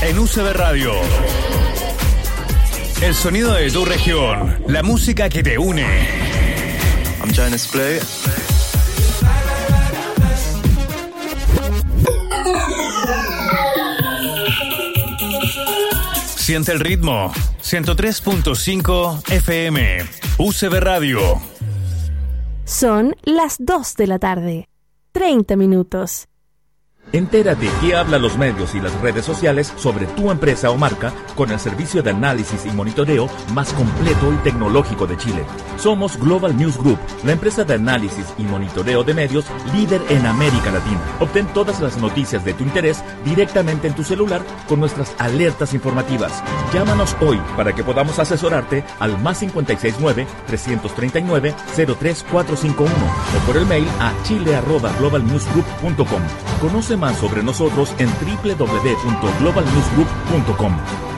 en UCB Radio. El sonido de tu región, la música que te une. I'm Jonas Blue. Siente el ritmo. 103.5 FM. UCB Radio. Son las 2 de la tarde. 30 minutos. Entérate qué hablan los medios y las redes sociales sobre tu empresa o marca con el servicio de análisis y monitoreo más completo y tecnológico de Chile. Somos Global News Group, la empresa de análisis y monitoreo de medios líder en América Latina. Obtén todas las noticias de tu interés directamente en tu celular con nuestras alertas informativas. Llámanos hoy para que podamos asesorarte al +569-339-03451 o por el mail a chile@globalnewsgroup.com. Conoce más sobre nosotros en www.globalnewsgroup.com.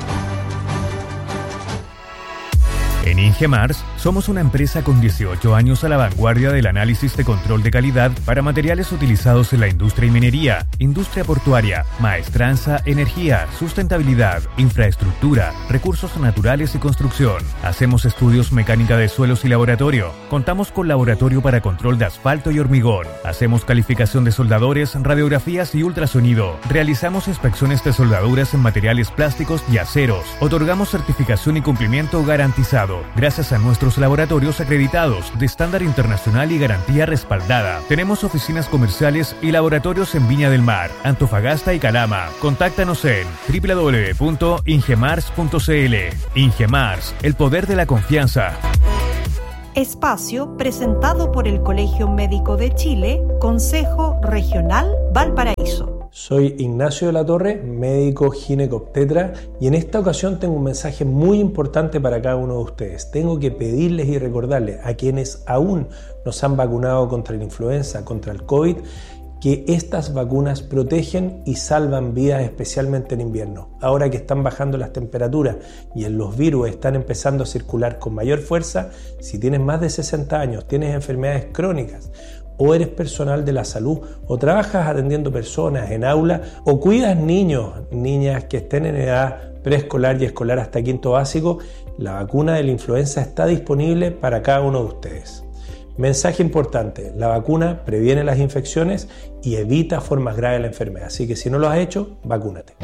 En Ingemars somos una empresa con 18 años a la vanguardia del análisis de control de calidad para materiales utilizados en la industria y minería, industria portuaria, maestranza, energía, sustentabilidad, infraestructura, recursos naturales y construcción. Hacemos estudios mecánica de suelos y laboratorio. Contamos con laboratorio para control de asfalto y hormigón. Hacemos calificación de soldadores, radiografías y ultrasonido. Realizamos inspecciones de soldaduras en materiales plásticos y aceros. Otorgamos certificación y cumplimiento garantizado. Gracias a nuestros laboratorios acreditados de estándar internacional y garantía respaldada. Tenemos oficinas comerciales y laboratorios en Viña del Mar, Antofagasta y Calama. Contáctanos en www.ingemars.cl. Ingemars, el poder de la confianza. Espacio presentado por el Colegio Médico de Chile, Consejo Regional Valparaíso. Soy Ignacio de la Torre, médico ginecobstetra, y en esta ocasión tengo un mensaje muy importante para cada uno de ustedes. Tengo que pedirles y recordarles a quienes aún no se han vacunado contra la influenza, contra el COVID, que estas vacunas protegen y salvan vidas, especialmente en invierno. Ahora que están bajando las temperaturas y los virus están empezando a circular con mayor fuerza, si tienes más de 60 años, tienes enfermedades crónicas, o eres personal de la salud, o trabajas atendiendo personas en aula, o cuidas niños, niñas que estén en edad preescolar y escolar hasta quinto básico, la vacuna de la influenza está disponible para cada uno de ustedes. Mensaje importante, la vacuna previene las infecciones y evita formas graves de la enfermedad, así que si no lo has hecho, vacúnate.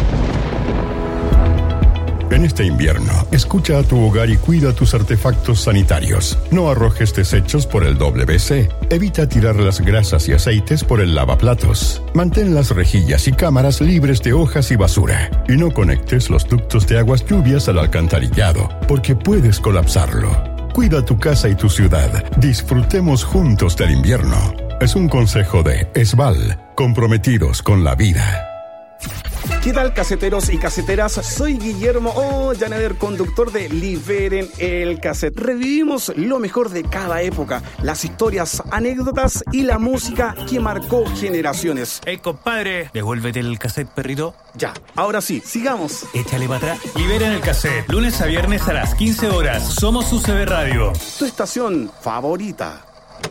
En este invierno, escucha a tu hogar y cuida tus artefactos sanitarios. No arrojes desechos por el WC. Evita tirar las grasas y aceites por el lavaplatos. Mantén las rejillas y cámaras libres de hojas y basura. Y no conectes los ductos de aguas lluvias al alcantarillado, porque puedes colapsarlo. Cuida tu casa y tu ciudad. Disfrutemos juntos del invierno. Es un consejo de ESVAL, comprometidos con la vida. ¿Qué tal, caseteros y caseteras? Soy Guillermo Llanader, conductor de Liberen el Cassette. Revivimos lo mejor de cada época, las historias, anécdotas y la música que marcó generaciones. Compadre, devuélvete el cassette, perrito. Ya, ahora sí, sigamos. Échale para atrás. Liberen el Cassette, lunes a viernes a las 15 horas. Somos UCB Radio. Tu estación favorita.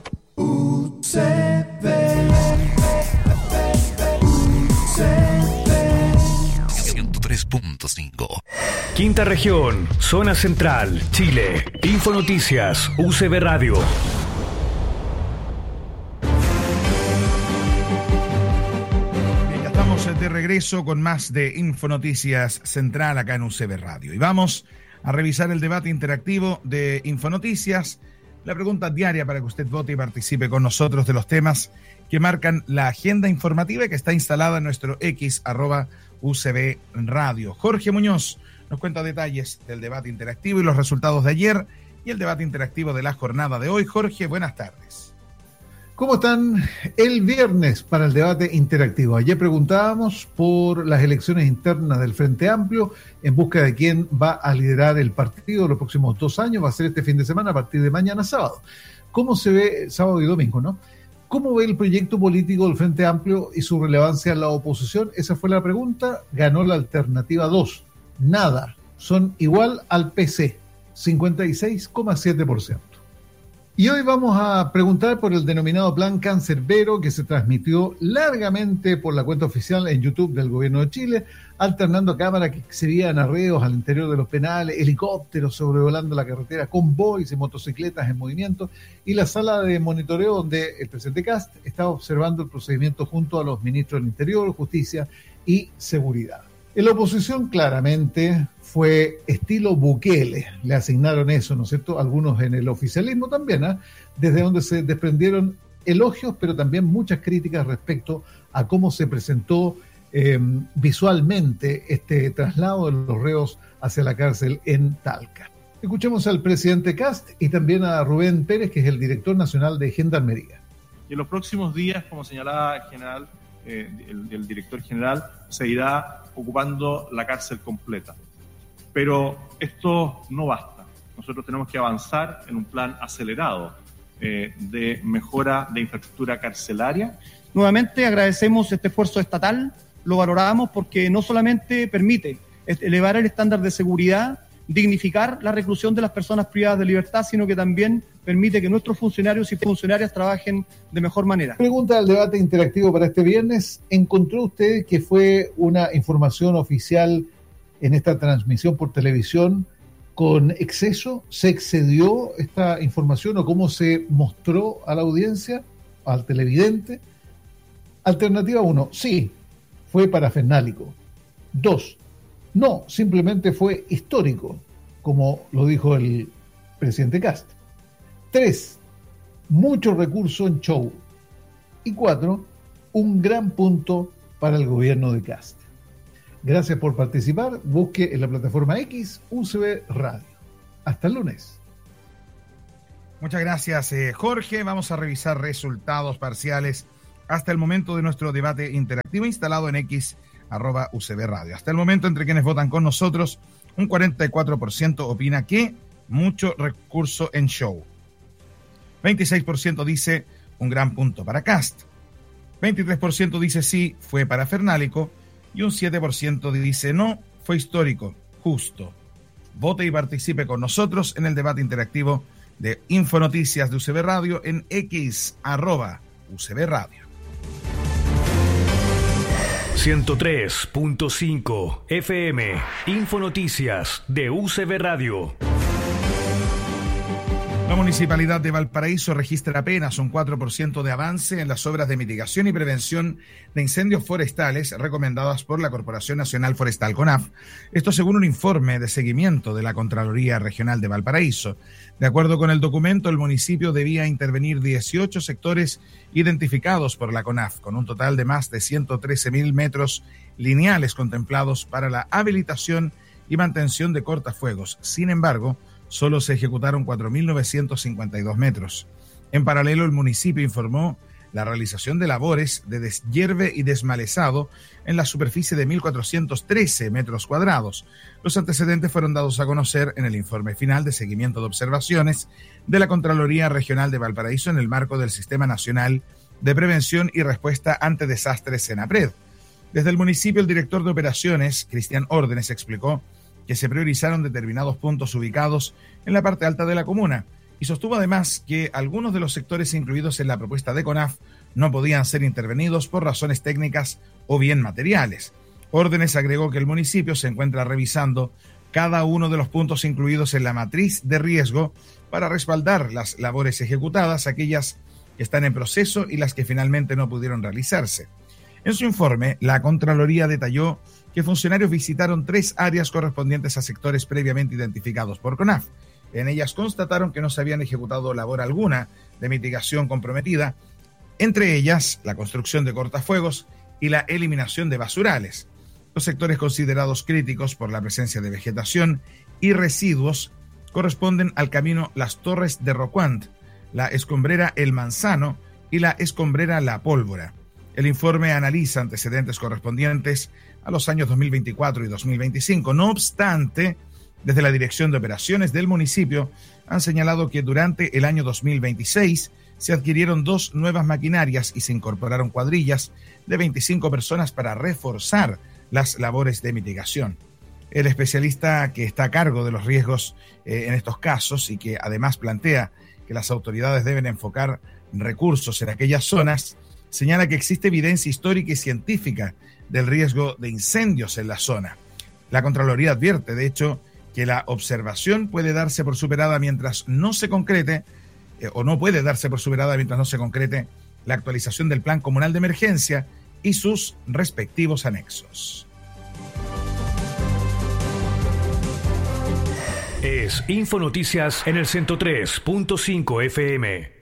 UCB. 103.5. Quinta región, zona central, Chile. Infonoticias, UCB Radio. Bien, ya estamos de regreso con más de Infonoticias Central acá en UCB Radio. Y vamos a revisar el debate interactivo de Infonoticias, la pregunta diaria para que usted vote y participe con nosotros de los temas que marcan la agenda informativa que está instalada en nuestro X, @UCB Radio. Jorge Muñoz nos cuenta detalles del debate interactivo y los resultados de ayer y el debate interactivo de la jornada de hoy. Jorge, buenas tardes. ¿Cómo están? El viernes para el debate interactivo. Ayer preguntábamos por las elecciones internas del Frente Amplio en busca de quién va a liderar el partido los próximos 2 años. Va a ser este fin de semana a partir de mañana sábado. ¿Cómo se ve sábado y domingo, no? ¿Cómo ve el proyecto político del Frente Amplio y su relevancia en la oposición? Esa fue la pregunta. Ganó la alternativa 2. Nada. Son igual al PC. 56,7%. Y hoy vamos a preguntar por el denominado Plan Cancerbero, que se transmitió largamente por la cuenta oficial en YouTube del Gobierno de Chile, alternando cámaras que exhibían arreos al interior de los penales, helicópteros sobrevolando la carretera, convoys y motocicletas en movimiento, y la sala de monitoreo donde el presidente Kast estaba observando el procedimiento junto a los ministros del Interior, Justicia y Seguridad. En la oposición claramente fue estilo Bukele, le asignaron eso, ¿no es cierto? Algunos en el oficialismo también, desde donde se desprendieron elogios, pero también muchas críticas respecto a cómo se presentó visualmente este traslado de los reos hacia la cárcel en Talca. Escuchemos al presidente Kast y también a Rubén Pérez, que es el director nacional de Gendarmería. Y en los próximos días, como señalaba el director general, se irá ocupando la cárcel completa. Pero esto no basta. Nosotros tenemos que avanzar en un plan acelerado de mejora de infraestructura carcelaria. Nuevamente agradecemos este esfuerzo estatal, lo valoramos porque no solamente permite elevar el estándar de seguridad, dignificar la reclusión de las personas privadas de libertad, sino que también permite que nuestros funcionarios y funcionarias trabajen de mejor manera. Pregunta al debate interactivo para este viernes. ¿Encontró usted que fue una información oficial en esta transmisión por televisión con exceso? ¿Se excedió esta información o cómo se mostró a la audiencia, al televidente? Alternativa 1, sí, fue parafernálico. 2, no, simplemente fue histórico, como lo dijo el presidente Kast. 3, mucho recurso en show. Y 4, un gran punto para el gobierno de Kast. Gracias por participar. Busque en la plataforma X UCB Radio. Hasta el lunes. Muchas gracias, Jorge. Vamos a revisar resultados parciales hasta el momento de nuestro debate interactivo instalado en X @UCB Radio. Hasta el momento, entre quienes votan con nosotros, un 44% opina que mucho recurso en show. 26% dice un gran punto para Kast. 23% dice sí, fue parafernálico. Y un 7% dice no, fue histórico, justo. Vote y participe con nosotros en el debate interactivo de Infonoticias de UCB Radio en X @UCB Radio. 103.5 FM, Infonoticias de UCB Radio. La Municipalidad de Valparaíso registra apenas un 4% de avance en las obras de mitigación y prevención de incendios forestales recomendadas por la Corporación Nacional Forestal, CONAF. Esto según un informe de seguimiento de la Contraloría Regional de Valparaíso. De acuerdo con el documento, el municipio debía intervenir 18 sectores identificados por la CONAF, con un total de más de 113.000 metros lineales contemplados para la habilitación y mantención de cortafuegos. Sin embargo, solo se ejecutaron 4.952 metros. En paralelo, el municipio informó la realización de labores de deshierve y desmalezado en la superficie de 1.413 metros cuadrados. Los antecedentes fueron dados a conocer en el informe final de seguimiento de observaciones de la Contraloría Regional de Valparaíso en el marco del Sistema Nacional de Prevención y Respuesta ante Desastres SENAPRED. Desde el municipio, el director de operaciones, Cristian Órdenes, explicó que se priorizaron determinados puntos ubicados en la parte alta de la comuna y sostuvo además que algunos de los sectores incluidos en la propuesta de CONAF no podían ser intervenidos por razones técnicas o bien materiales. Órdenes agregó que el municipio se encuentra revisando cada uno de los puntos incluidos en la matriz de riesgo para respaldar las labores ejecutadas, aquellas que están en proceso y las que finalmente no pudieron realizarse. En su informe, la Contraloría detalló que funcionarios visitaron 3 áreas correspondientes a sectores previamente identificados por CONAF. En ellas constataron que no se habían ejecutado labor alguna de mitigación comprometida, entre ellas la construcción de cortafuegos y la eliminación de basurales. Los sectores considerados críticos por la presencia de vegetación y residuos corresponden al camino Las Torres de Rocuant, la escombrera El Manzano y la escombrera La Pólvora. El informe analiza antecedentes correspondientes a los años 2024 y 2025. No obstante, desde la Dirección de Operaciones del municipio han señalado que durante el año 2026 se adquirieron 2 nuevas maquinarias y se incorporaron cuadrillas de 25 personas para reforzar las labores de mitigación. El especialista que está a cargo de los riesgos en estos casos y que además plantea que que las autoridades deben enfocar recursos en aquellas zonas, señala que existe evidencia histórica y científica del riesgo de incendios en la zona. La Contraloría advierte, de hecho, que la observación puede darse por superada mientras no se concrete, o no puede darse por superada mientras no se concrete la actualización del Plan Comunal de Emergencia y sus respectivos anexos. Es Infonoticias en el 103.5 FM.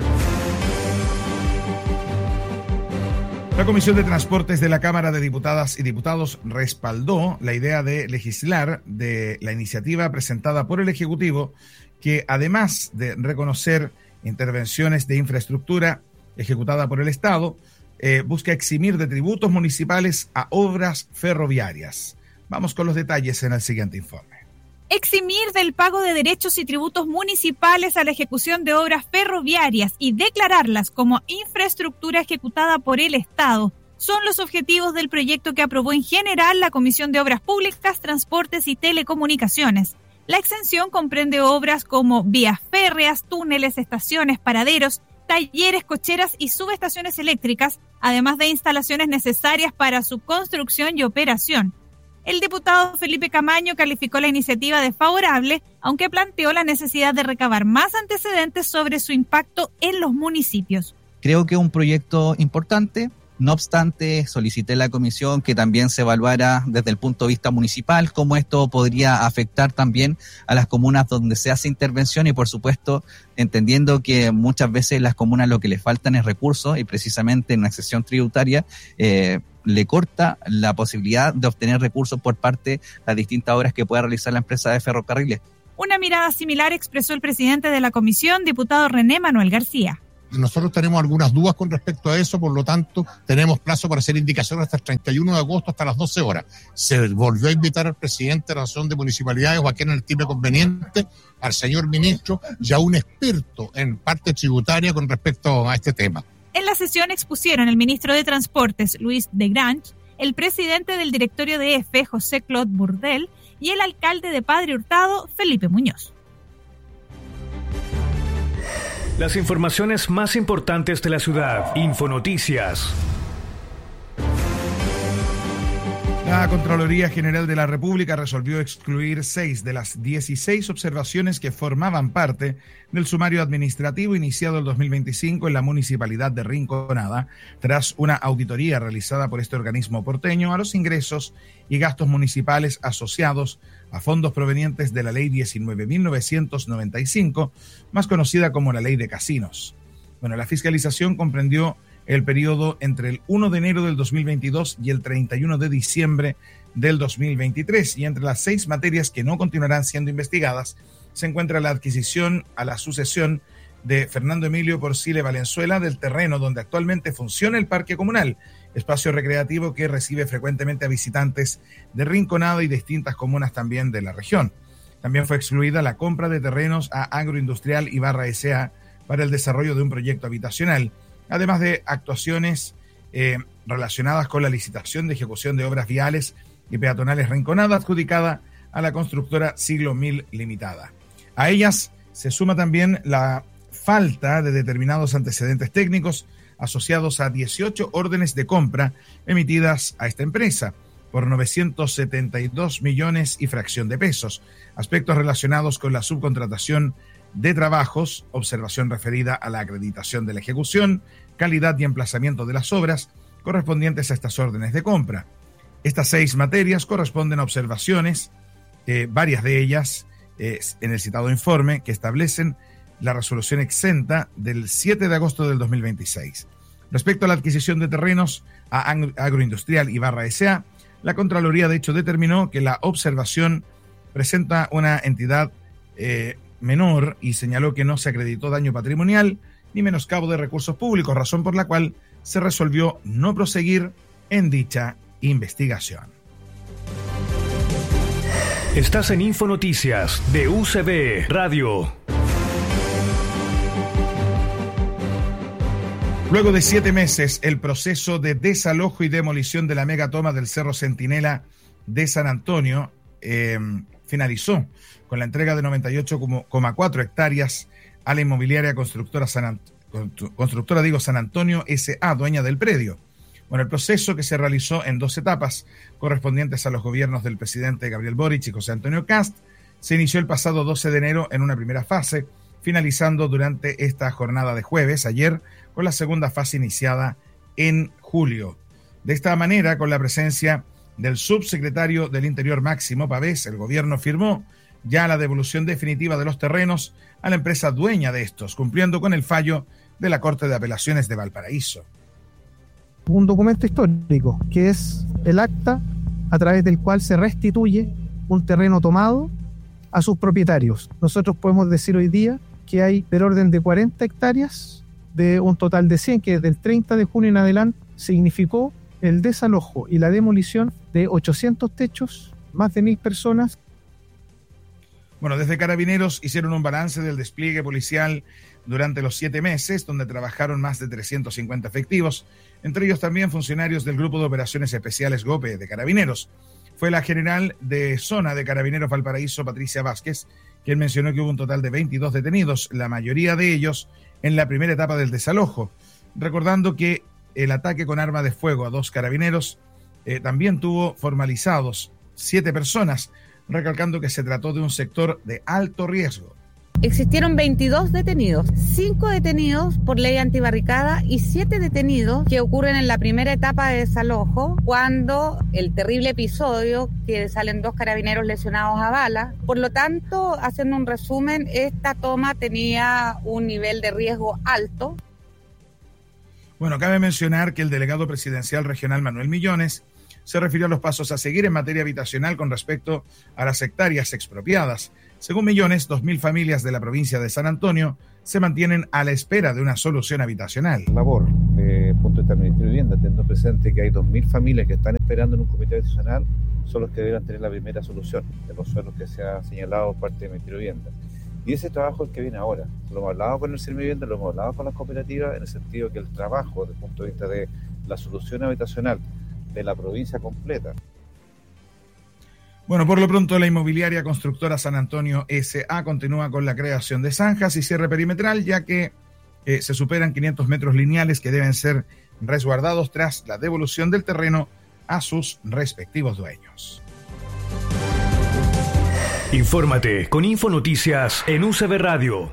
La Comisión de Transportes de la Cámara de Diputadas y Diputados respaldó la idea de legislar de la iniciativa presentada por el Ejecutivo, que además de reconocer intervenciones de infraestructura ejecutada por el Estado, busca eximir de tributos municipales a obras ferroviarias. Vamos con los detalles en el siguiente informe. Eximir del pago de derechos y tributos municipales a la ejecución de obras ferroviarias y declararlas como infraestructura ejecutada por el Estado son los objetivos del proyecto que aprobó en general la Comisión de Obras Públicas, Transportes y Telecomunicaciones. La exención comprende obras como vías férreas, túneles, estaciones, paraderos, talleres, cocheras y subestaciones eléctricas, además de instalaciones necesarias para su construcción y operación. El diputado Felipe Camaño calificó la iniciativa de favorable, aunque planteó la necesidad de recabar más antecedentes sobre su impacto en los municipios. Creo que es un proyecto importante. No obstante, solicité a la comisión que también se evaluara desde el punto de vista municipal cómo esto podría afectar también a las comunas donde se hace intervención y, por supuesto, entendiendo que muchas veces las comunas lo que les faltan es recursos y precisamente en una exención tributaria le corta la posibilidad de obtener recursos por parte de las distintas obras que pueda realizar la empresa de ferrocarriles. Una mirada similar expresó el presidente de la comisión, diputado René Manuel García. Nosotros tenemos algunas dudas con respecto a eso, por lo tanto, tenemos plazo para hacer indicaciones hasta el 31 de agosto, hasta las 12 horas. Se volvió a invitar al presidente de la Asociación de Municipalidades o a quien estime conveniente, al señor ministro y a un experto en parte tributaria con respecto a este tema. En la sesión expusieron el ministro de Transportes, Luis de Grange, el presidente del directorio de EFE, José Claude Burdel, y el alcalde de Padre Hurtado, Felipe Muñoz. Las informaciones más importantes de la ciudad. Infonoticias. La Contraloría General de la República resolvió excluir 6 de las 16 observaciones que formaban parte del sumario administrativo iniciado el 2025 en la Municipalidad de Rinconada, tras una auditoría realizada por este organismo porteño a los ingresos y gastos municipales asociados a fondos provenientes de la Ley 19.995, más conocida como la Ley de Casinos. Bueno, la fiscalización comprendió el periodo entre el 1 de enero del 2022 y el 31 de diciembre del 2023, y entre las 6 materias que no continuarán siendo investigadas se encuentra la adquisición a la sucesión de Fernando Emilio Porcile Valenzuela del terreno donde actualmente funciona el Parque Comunal, espacio recreativo que recibe frecuentemente a visitantes de Rinconada y distintas comunas también de la región. También fue excluida la compra de terrenos a Agroindustrial Ibarra S.A. para el desarrollo de un proyecto habitacional, además de actuaciones relacionadas con la licitación de ejecución de obras viales y peatonales Rinconada, adjudicada a la constructora Siglo 1000 Limitada. A ellas se suma también la falta de determinados antecedentes técnicos asociados a 18 órdenes de compra emitidas a esta empresa por 972 millones y fracción de pesos, aspectos relacionados con la subcontratación de trabajos, observación referida a la acreditación de la ejecución, calidad y emplazamiento de las obras correspondientes a estas órdenes de compra. Estas 6 materias corresponden a observaciones, varias de ellas en el citado informe, que establecen la resolución exenta del 7 de agosto del 2026. Respecto a la adquisición de terrenos a Agroindustrial Ibarra S.A., la Contraloría de hecho determinó que la observación presenta una entidad menor y señaló que no se acreditó daño patrimonial ni menoscabo de recursos públicos, razón por la cual se resolvió no proseguir en dicha investigación. Estás en Infonoticias de UCB Radio. Luego de 7 meses, el proceso de desalojo y demolición de la megatoma del Cerro Centinela de San Antonio finalizó con la entrega de 98,4 hectáreas a la inmobiliaria constructora San Antonio S.A., dueña del predio. Bueno, el proceso, que se realizó en 2 etapas correspondientes a los gobiernos del presidente Gabriel Boric y José Antonio Kast, se inició el pasado 12 de enero en una primera fase, finalizando durante esta jornada de jueves, ayer, con la segunda fase iniciada en julio. De esta manera, con la presencia del subsecretario del Interior Máximo Pavés, el gobierno firmó ya la devolución definitiva de los terrenos a la empresa dueña de estos, cumpliendo con el fallo de la Corte de Apelaciones de Valparaíso. Un documento histórico, que es el acta a través del cual se restituye un terreno tomado a sus propietarios. Nosotros podemos decir hoy día que hay del orden de 40 hectáreas de un total de 100, que desde el 30 de junio en adelante significó el desalojo y la demolición de 800 techos, más de 1.000 personas. Bueno, desde Carabineros hicieron un balance del despliegue policial durante los 7 meses, donde trabajaron más de 350 efectivos, entre ellos también funcionarios del Grupo de Operaciones Especiales GOPE de Carabineros. Fue la general de zona de Carabineros Valparaíso, Patricia Vázquez, quien mencionó que hubo un total de 22 detenidos, la mayoría de ellos en la primera etapa del desalojo, recordando que el ataque con arma de fuego a 2 carabineros también tuvo formalizados 7 personas, recalcando que se trató de un sector de alto riesgo. Existieron 22 detenidos, 5 detenidos por ley antibarricada y 7 detenidos que ocurren en la primera etapa de desalojo, cuando el terrible episodio que salen 2 carabineros lesionados a bala. Por lo tanto, haciendo un resumen, esta toma tenía un nivel de riesgo alto. Bueno, cabe mencionar que el delegado presidencial regional Manuel Millones se refirió a los pasos a seguir en materia habitacional con respecto a las hectáreas expropiadas. Según Millones, 2.000 familias de la provincia de San Antonio se mantienen a la espera de una solución habitacional. Labor de punto de vista del Ministerio de Vivienda, teniendo presente que hay 2.000 familias que están esperando en un comité habitacional, son los que deberán tener la primera solución de los suelos que se ha señalado por parte del Ministerio de Vivienda. Y ese trabajo es el que viene ahora. Lo hemos hablado con el Servicio de Vivienda, lo hemos hablado con las cooperativas, en el sentido que el trabajo desde el punto de vista de la solución habitacional de la provincia completa. Bueno, por lo pronto la inmobiliaria constructora San Antonio S.A. continúa con la creación de zanjas y cierre perimetral, ya que se superan 500 metros lineales que deben ser resguardados tras la devolución del terreno a sus respectivos dueños. Infórmate con Infonoticias en UCB Radio.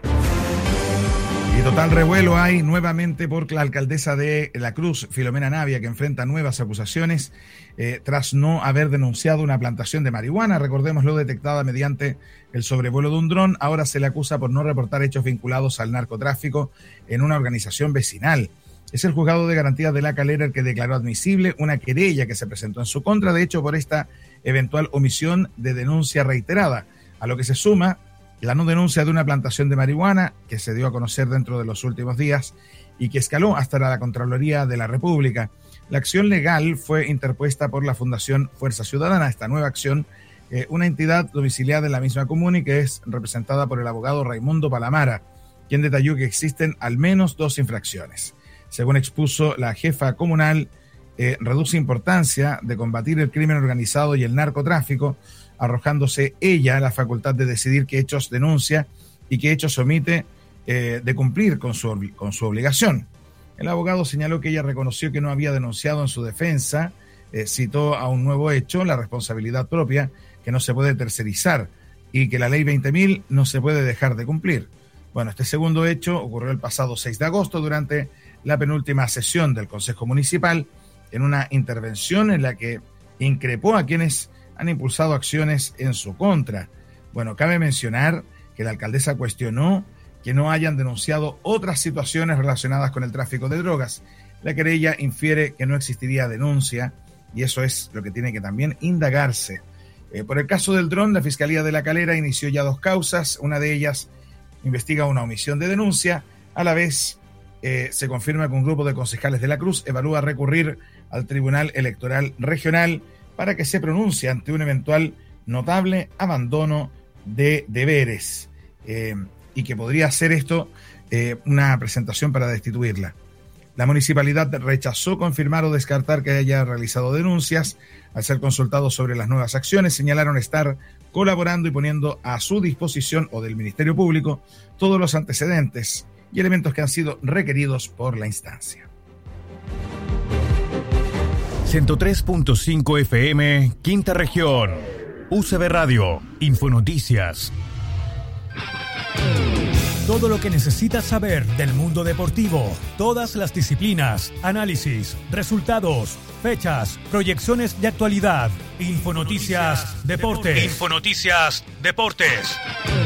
Y total revuelo hay nuevamente por la alcaldesa de La Cruz, Filomena Navia, que enfrenta nuevas acusaciones tras no haber denunciado una plantación de marihuana, recordémoslo, detectada mediante el sobrevuelo de un dron. Ahora se le acusa por no reportar hechos vinculados al narcotráfico en una organización vecinal. Es el juzgado de garantías de La Calera el que declaró admisible una querella que se presentó en su contra, de hecho, por esta eventual omisión de denuncia reiterada, a lo que se suma la no denuncia de una plantación de marihuana que se dio a conocer dentro de los últimos días y que escaló hasta la Contraloría de la República. La acción legal fue interpuesta por la Fundación Fuerza Ciudadana. Esta nueva acción, una entidad domiciliada en la misma comuna y que es representada por el abogado Raimundo Palamara, quien detalló que existen al menos 2 infracciones. Según expuso la jefa comunal, reduce importancia de combatir el crimen organizado y el narcotráfico, arrojándose ella la facultad de decidir qué hechos denuncia y qué hechos omite de cumplir con su obligación. El abogado señaló que ella reconoció que no había denunciado en su defensa, citó a un nuevo hecho, la responsabilidad propia, que no se puede tercerizar y que la ley 20.000 no se puede dejar de cumplir. Bueno, este segundo hecho ocurrió el pasado 6 de agosto durante la penúltima sesión del Consejo Municipal, en una intervención en la que increpó a quienes han impulsado acciones en su contra. Bueno, cabe mencionar que la alcaldesa cuestionó que no hayan denunciado otras situaciones relacionadas con el tráfico de drogas. La querella infiere que no existiría denuncia y eso es lo que tiene que también indagarse. Por el caso del dron, la Fiscalía de La Calera inició ya 2 causas. Una de ellas investiga una omisión de denuncia. A la vez, se confirma que un grupo de concejales de La Cruz evalúa recurrir al Tribunal Electoral Regional para que se pronuncie ante un eventual notable abandono de deberes y que podría ser esto una presentación para destituirla. La municipalidad rechazó confirmar o descartar que haya realizado denuncias. Al ser consultados sobre las nuevas acciones, señalaron estar colaborando y poniendo a su disposición o del Ministerio Público todos los antecedentes y elementos que han sido requeridos por la instancia. 103.5 FM, Quinta Región. UCB Radio, Infonoticias. Todo lo que necesitas saber del mundo deportivo, todas las disciplinas, análisis, resultados, fechas, proyecciones de actualidad. Infonoticias Deportes. Infonoticias Deportes.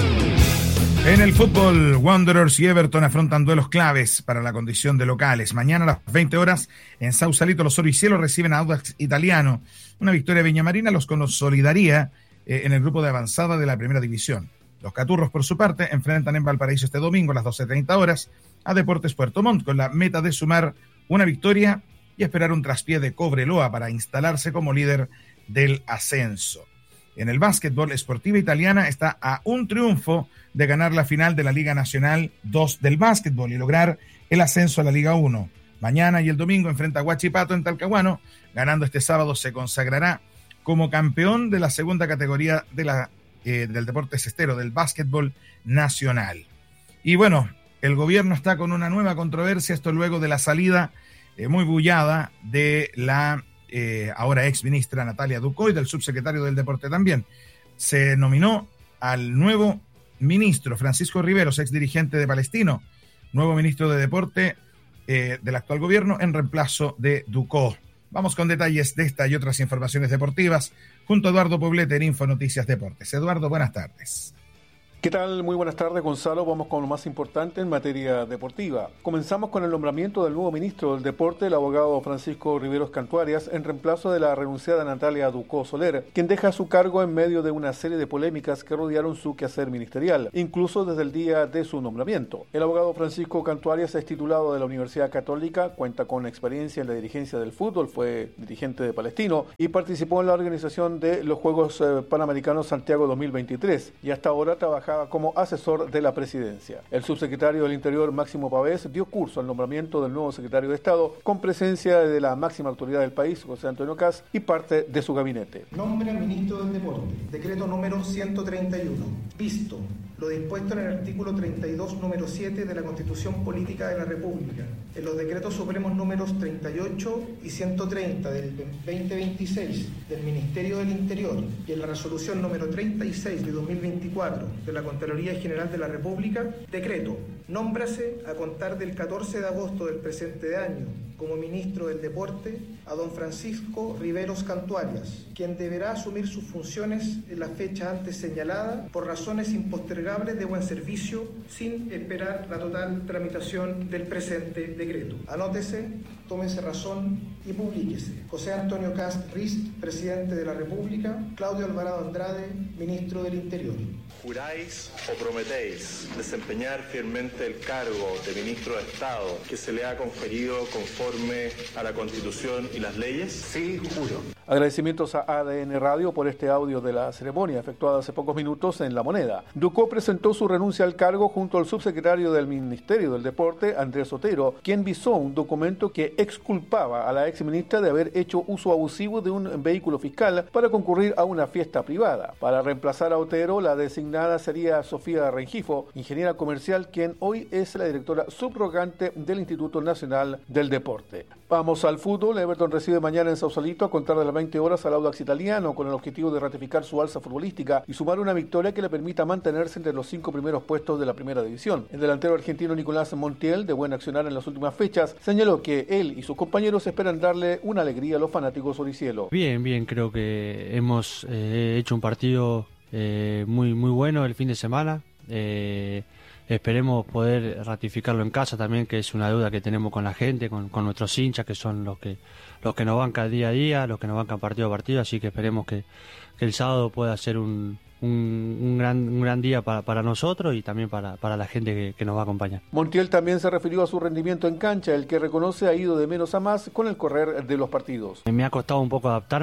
En el fútbol, Wanderers y Everton afrontan duelos claves para la condición de locales. Mañana a las 20 horas en Sausalito los Oro y Cielo reciben a Audax Italiano. Una victoria de Viñamarina los consolidaría en el grupo de avanzada de la primera división. Los Caturros, por su parte, enfrentan en Valparaíso este domingo a las 12:30 horas a Deportes Puerto Montt con la meta de sumar una victoria y esperar un traspié de Cobreloa para instalarse como líder del ascenso. En el básquetbol, Sportiva Italiana está a un triunfo de ganar la final de la Liga Nacional 2 del básquetbol y lograr el ascenso a la Liga 1. Mañana y el domingo enfrenta a Huachipato en Talcahuano. Ganando este sábado se consagrará como campeón de la segunda categoría de del deporte cestero, del básquetbol nacional. Y bueno, el gobierno está con una nueva controversia, esto luego de la salida muy bullada de la ahora ex ministra Natalia Ducó y del subsecretario del deporte también. Se nominó al nuevo ministro Francisco Riveros, ex dirigente de Palestino, nuevo ministro de deporte del actual gobierno en reemplazo de Ducó. Vamos con detalles de esta y otras informaciones deportivas junto a Eduardo Poblete en Infonoticias Deportes. Eduardo, buenas tardes. ¿Qué tal? Muy buenas tardes, Gonzalo. Vamos con lo más importante en materia deportiva. Comenzamos con el nombramiento del nuevo ministro del Deporte, el abogado Francisco Riveros Cantuarias, en reemplazo de la renunciada Natalia Ducó Soler, quien deja su cargo en medio de una serie de polémicas que rodearon su quehacer ministerial, incluso desde el día de su nombramiento. El abogado Francisco Cantuarias es titulado de la Universidad Católica, cuenta con experiencia en la dirigencia del fútbol, fue dirigente de Palestino y participó en la organización de los Juegos Panamericanos Santiago 2023 y hasta ahora trabaja como asesor de la presidencia. El subsecretario del Interior, Máximo Pavés, dio curso al nombramiento del nuevo secretario de Estado con presencia de la máxima autoridad del país, José Antonio Kast, y parte de su gabinete. Nombre al ministro del Deporte. Decreto número 131. Visto lo dispuesto en el artículo 32, número 7 de la Constitución Política de la República, en los decretos supremos números 38 y 130 del 2026 del Ministerio del Interior y en la resolución número 36 de 2024 de la Contraloría General de la República, decreto, nómbrase a contar del 14 de agosto del presente año como ministro del Deporte a don Francisco Riveros Cantuarias, quien deberá asumir sus funciones en la fecha antes señalada por razones impostergables de buen servicio, sin esperar la total tramitación del presente decreto. Anótese, tómese razón y publíquese. José Antonio Kast Rist, presidente de la República. Claudio Alvarado Andrade, ministro del Interior. ¿Juráis o prometéis desempeñar fielmente el cargo de ministro de Estado que se le ha conferido conforme a la Constitución y las leyes? Sí, juro. Agradecimientos a ADN Radio por este audio de la ceremonia efectuada hace pocos minutos en La Moneda. Ducó presentó su renuncia al cargo junto al subsecretario del Ministerio del Deporte, Andrés Otero, quien visó un documento que exculpaba a la exministra de haber hecho uso abusivo de un vehículo fiscal para concurrir a una fiesta privada. Para reemplazar a Otero, la designada sería Sofía Rengifo, ingeniera comercial, quien hoy es la directora subrogante del Instituto Nacional del Deporte. Vamos al fútbol. Everton recibe mañana en Sausalito a contar de las 20 horas al Audax Italiano con el objetivo de ratificar su alza futbolística y sumar una victoria que le permita mantenerse entre los 5 primeros puestos de la primera división. El delantero argentino Nicolás Montiel, de buen accionar en las últimas fechas, señaló que él y sus compañeros esperan darle una alegría a los fanáticos oricielo. Bien, creo que hemos hecho un partido muy bueno el fin de semana. Esperemos poder ratificarlo en casa también, que es una deuda que tenemos con la gente, con nuestros hinchas, que son los que nos bancan día a día, los que nos bancan partido a partido, así que esperemos que el sábado pueda ser un gran día para nosotros y también para la gente que nos va a acompañar. Montiel también se refirió a su rendimiento en cancha, el que reconoce ha ido de menos a más con el correr de los partidos. Me ha costado un poco adaptarme,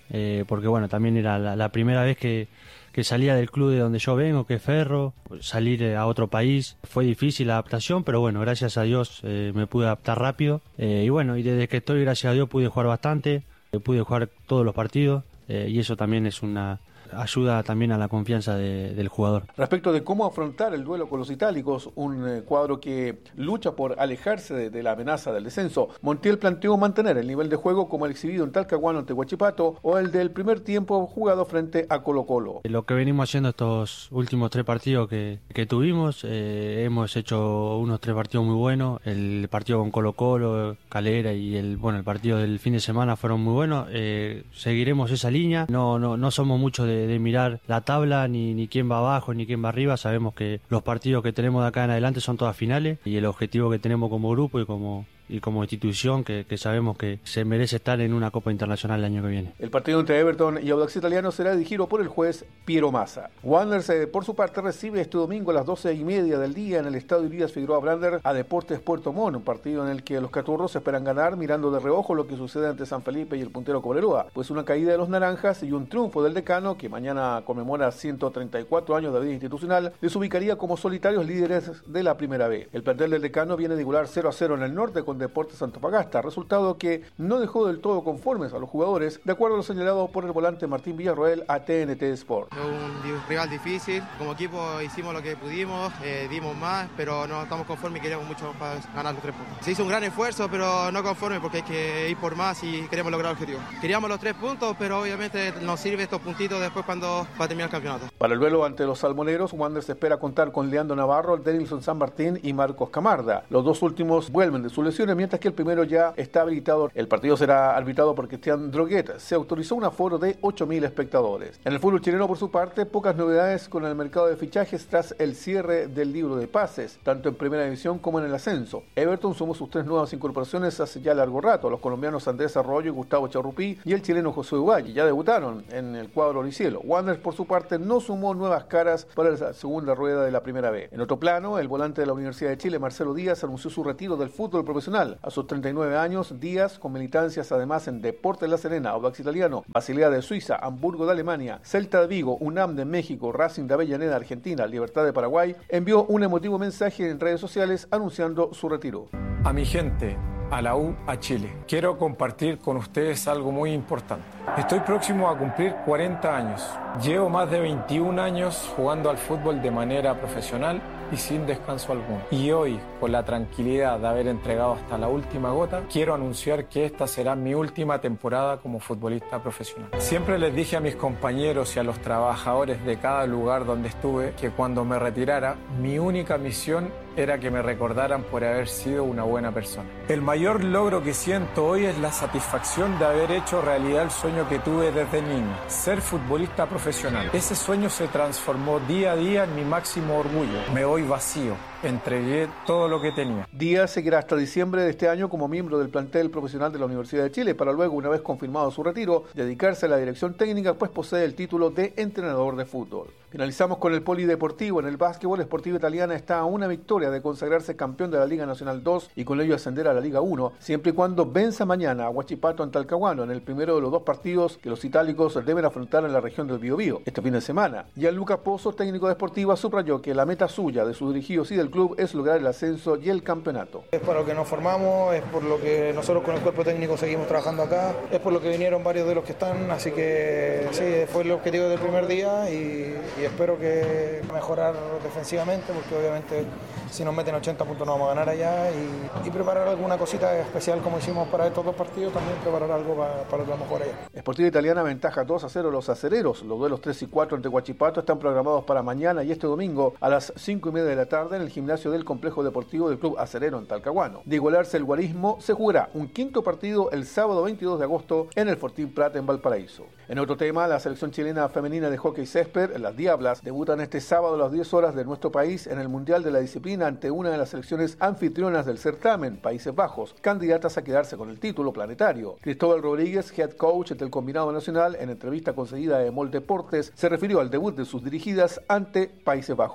porque bueno, también era la primera vez que salía del club de donde yo vengo, que es Ferro, salir a otro país. Fue difícil la adaptación, pero bueno, gracias a Dios me pude adaptar rápido. Y bueno, y desde que estoy, gracias a Dios, pude jugar bastante, pude jugar todos los partidos, y eso también es una ayuda también a la confianza del jugador. Respecto de cómo afrontar el duelo con los itálicos, un cuadro que lucha por alejarse de la amenaza del descenso, Montiel planteó mantener el nivel de juego como el exhibido en Talcahuano ante Huachipato o el del primer tiempo jugado frente a Colo-Colo. Lo que venimos haciendo estos últimos 3 partidos que tuvimos, hemos hecho unos 3 partidos muy buenos. El partido con Colo-Colo, Calera y el partido del fin de semana fueron muy buenos. Seguiremos esa línea. No somos muchos de mirar la tabla, ni quién va abajo, ni quién va arriba. Sabemos que los partidos que tenemos de acá en adelante son todas finales, y el objetivo que tenemos como grupo y como institución que sabemos que se merece estar en una Copa Internacional el año que viene. El partido entre Everton y Audax Italiano será dirigido por el juez Piero Massa. Wanderers, por su parte, recibe este domingo a las 12:30 del día en el Estadio Elías Figueroa Brander a Deportes Puerto Montt, un partido en el que los caturros esperan ganar mirando de reojo lo que sucede ante San Felipe y el puntero Cobreloa, pues una caída de los naranjas y un triunfo del decano, que mañana conmemora 134 años de vida institucional, les ubicaría como solitarios líderes de la Primera B. El plantel del decano viene de igualar 0-0 en el norte con Deportes Antofagasta, resultado que no dejó del todo conformes a los jugadores, de acuerdo a lo señalado por el volante Martín Villarroel a TNT Sport. Un rival difícil, como equipo hicimos lo que pudimos, dimos más, pero no estamos conformes y queremos mucho para ganar los 3 puntos. Se hizo un gran esfuerzo, pero no conforme porque hay que ir por más y queremos lograr el objetivo. Queríamos los 3 puntos, pero obviamente nos sirve estos puntitos después cuando va a terminar el campeonato. Para el duelo ante los salmoneros, Wanderers espera contar con Leandro Navarro, Denilson San Martín y Marcos Camarda. Los 2 últimos vuelven de sus lesiones, mientras que el primero ya está habilitado. El partido será arbitrado por Cristian Droguet. Se autorizó un aforo de 8.000 espectadores. En el fútbol chileno, por su parte, pocas novedades con el mercado de fichajes tras el cierre del libro de pases, tanto en primera división como en el ascenso. Everton sumó sus 3 nuevas incorporaciones hace ya largo rato. Los colombianos Andrés Arroyo y Gustavo Charrupí y el chileno José Uvalle ya debutaron en el cuadro Oricielo. Wanderers, por su parte, no sumó nuevas caras para la segunda rueda de la Primera B. En otro plano, el volante de la Universidad de Chile, Marcelo Díaz, anunció su retiro del fútbol profesional. A sus 39 años, Díaz, con militancias además en Deportes La Serena, Audax Italiano, Basilea de Suiza, Hamburgo de Alemania, Celta de Vigo, UNAM de México, Racing de Avellaneda, Argentina, Libertad de Paraguay, envió un emotivo mensaje en redes sociales anunciando su retiro. A mi gente, a la U, a Chile, quiero compartir con ustedes algo muy importante. Estoy próximo a cumplir 40 años. Llevo más de 21 años jugando al fútbol de manera profesional y sin descanso alguno. Y hoy, con la tranquilidad de haber entregado hasta la última gota, quiero anunciar que esta será mi última temporada como futbolista profesional. Siempre les dije a mis compañeros y a los trabajadores de cada lugar donde estuve que cuando me retirara, mi única misión era que me recordaran por haber sido una buena persona. El mayor logro que siento hoy es la satisfacción de haber hecho realidad el sueño que tuve desde niño, ser futbolista profesional. Ese sueño se transformó día a día en mi máximo orgullo. Me voy vacío. Entregué todo lo que tenía. Díaz seguirá hasta diciembre de este año como miembro del plantel profesional de la Universidad de Chile, para luego, una vez confirmado su retiro, dedicarse a la dirección técnica, pues posee el título de entrenador de fútbol. Finalizamos con el polideportivo. En el básquetbol, Sportiva Italiana está a una victoria de consagrarse campeón de la Liga Nacional 2 y con ello ascender a la Liga 1, siempre y cuando venza mañana a Huachipato en Talcahuano, en el primero de los 2 partidos que los itálicos deben afrontar en la región del Biobío este fin de semana. Gianluca Pozzo, técnico de Sportiva, subrayó que la meta suya, de sus dirigidos y del club, es lograr el ascenso y el campeonato. Es para lo que nos formamos, es por lo que nosotros con el cuerpo técnico seguimos trabajando acá, es por lo que vinieron varios de los que están, así que sí, fue el objetivo del primer día y espero que mejorar defensivamente, porque obviamente si nos meten 80 puntos no vamos a ganar allá, y preparar alguna cosita especial como hicimos para estos 2 partidos, también preparar algo para lo que vamos a jugar allá. Sportiva Italiana ventaja 2-0 los acereros. Los duelos 3 y 4 ante Huachipato están programados para mañana y este domingo a las 5:30 de la tarde en el gimnasio del complejo deportivo del Club Acerero en Talcahuano. De igualarse el guarismo, se jugará un 5º partido el sábado 22 de agosto en el Fortín Prat en Valparaíso. En otro tema, la selección chilena femenina de hockey césped, las Diablas, debutan este sábado a las 10 horas de nuestro país en el Mundial de la Disciplina ante una de las selecciones anfitrionas del certamen, Países Bajos, candidatas a quedarse con el título planetario. Cristóbal Rodríguez, head coach del combinado nacional, en entrevista concedida a Emol Deportes, se refirió al debut de sus dirigidas ante Países Bajos.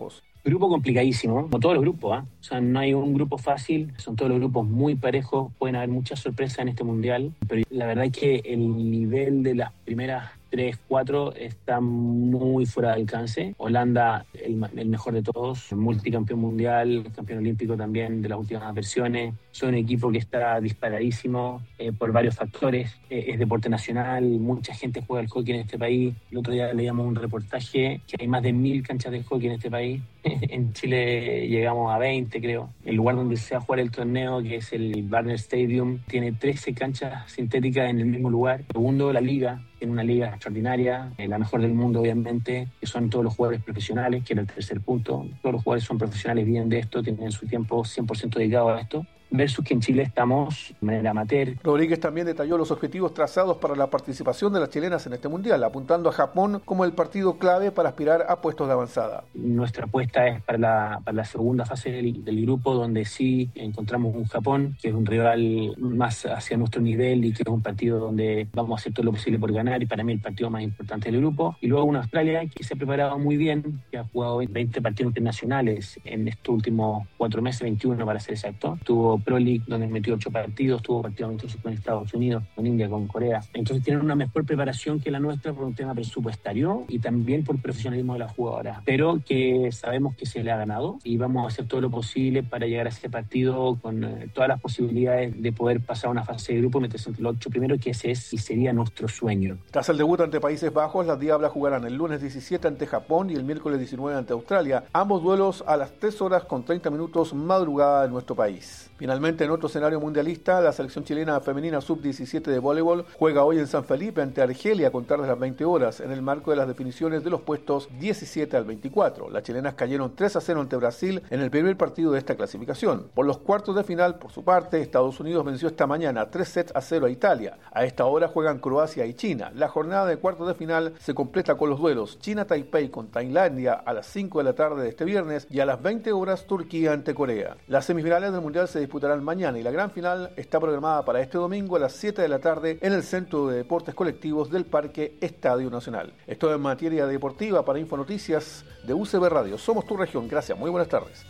Grupo complicadísimo, como todos los grupos, O sea, no hay un grupo fácil, son todos los grupos muy parejos, pueden haber muchas sorpresas en este mundial, pero la verdad es que el nivel de las primeras 3, 4 está muy fuera de alcance. Holanda, el mejor de todos, multicampeón mundial, campeón olímpico también de las últimas versiones. Son un equipo que está disparadísimo por varios factores. Es deporte nacional, mucha gente juega al hockey en este país. El otro día leíamos un reportaje que hay más de 1000 canchas de hockey en este país. En Chile llegamos a 20, creo. El lugar donde se va a jugar el torneo, que es el Barner Stadium, tiene 13 canchas sintéticas en el mismo lugar. Segundo, la liga. Tiene una liga extraordinaria, la mejor del mundo, obviamente, que son todos los jugadores profesionales, que era el tercer punto. Todos los jugadores son profesionales, viven de esto, tienen su tiempo 100% dedicado a esto. Versus que en Chile estamos de manera amateur. Rodríguez también detalló los objetivos trazados para la participación de las chilenas en este mundial, apuntando a Japón como el partido clave para aspirar a puestos de avanzada. Nuestra apuesta es para la segunda fase del grupo, donde sí encontramos un Japón, que es un rival más hacia nuestro nivel y que es un partido donde vamos a hacer todo lo posible por ganar, y para mí el partido más importante del grupo. Y luego una Australia que se ha preparado muy bien, que ha jugado 20 partidos internacionales en estos últimos 4 meses, 21 para ser exacto. Tuvo Pro League, donde metió 8 partidos, tuvo partidos amistosos con Estados Unidos, con India, con Corea. Entonces tienen una mejor preparación que la nuestra por un tema presupuestario y también por profesionalismo de la jugadora. Pero que sabemos que se le ha ganado y vamos a hacer todo lo posible para llegar a ese partido con todas las posibilidades de poder pasar a una fase de grupo y meterse entre los 8 primeros, que ese es y sería nuestro sueño. Tras el debut ante Países Bajos, las Diablas jugarán el lunes 17 ante Japón y el miércoles 19 ante Australia. Ambos duelos a las 3 horas con 30 minutos madrugada de nuestro país. Finalmente, en otro escenario mundialista, la selección chilena femenina sub-17 de voleibol juega hoy en San Felipe ante Argelia a contar de las 20 horas en el marco de las definiciones de los puestos 17 al 24. Las chilenas cayeron 3-0 ante Brasil en el primer partido de esta clasificación. Por los cuartos de final, por su parte, Estados Unidos venció esta mañana 3-0 a Italia. A esta hora juegan Croacia y China. La jornada de cuartos de final se completa con los duelos China-Taipei con Tailandia a las 5 de la tarde de este viernes y a las 20 horas Turquía ante Corea. Las semifinales del Mundial se disputarán mañana y la gran final está programada para este domingo a las 7 de la tarde en el Centro de Deportes Colectivos del Parque Estadio Nacional. Esto en materia deportiva para Infonoticias de UCB Radio. Somos tu región. Gracias. Muy buenas tardes.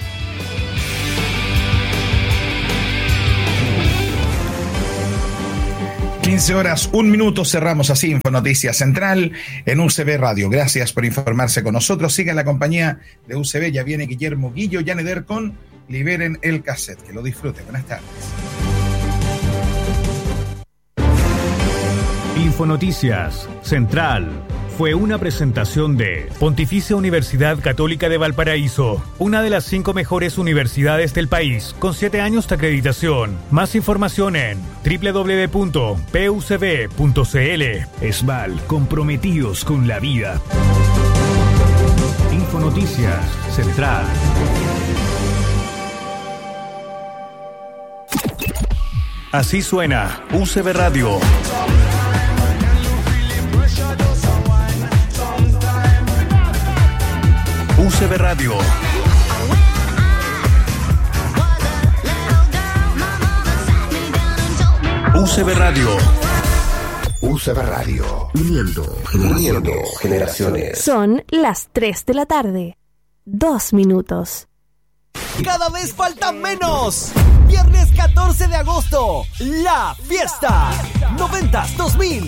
horas, 1 minuto, cerramos así Infonoticias Central en UCB Radio. Gracias por informarse con nosotros. Sigan la compañía de UCB. Ya viene Guillermo Guillo, Yaneder con Liberen el Cassette. Que lo disfruten. Buenas tardes. Infonoticias Central fue una presentación de Pontificia Universidad Católica de Valparaíso, una de las 5 mejores universidades del país, con 7 años de acreditación. Más información en www.pucb.cl. ESVAL, comprometidos con la vida. Infonoticias Central. Así suena UCB Radio. UCB Radio. UCB Radio. UCB Radio. Uniendo generaciones. Son las 3 de la tarde. 2 minutos. Cada vez faltan menos. Viernes 14 de agosto. La fiesta. 90s 2000.